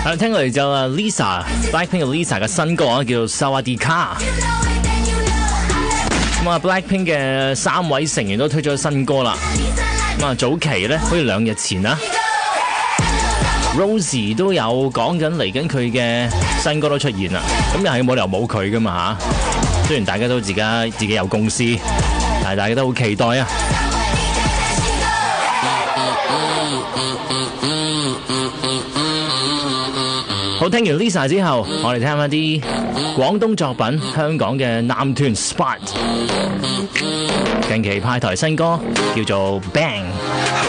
聽過嚟就Lisa，Blackpink 嘅 Lisa 嘅新歌啊，叫做 Sawadika。咁啊 Blackpink 嘅3位成員都推咗新歌啦。咁啊早期咧，好似2日前啊 ，Rosie 都有講緊嚟緊佢嘅新歌都出現啦。咁又係冇理由冇佢噶嘛嚇。雖然大家都自己有公司，但係大家都好期待啊！好，聽完 Lisa 之後，我哋聽下啲廣東作品，香港嘅男團 Spot 近期派台新歌叫做 Bang。